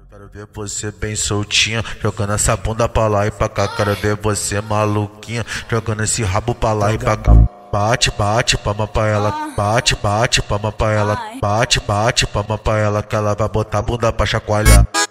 Quero ver você bem soltinha, jogando essa bunda pra lá e pra cá. Quero ver você maluquinha, jogando esse rabo pra lá e pra cá. Bate, bate, palma pra ela. Bate, bate, palma pra ela. Bate, bate, palma pra ela, que ela vai botar a bunda pra chacoalhar.